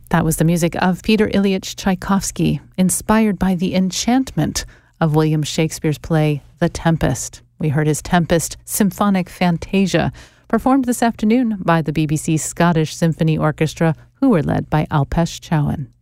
That was the music of Peter Ilyich Tchaikovsky, inspired by the enchantment of William Shakespeare's play The Tempest. We heard his Tempest Symphonic Fantasia, performed this afternoon by the BBC Scottish Symphony Orchestra, who were led by Alpesh Chauhan.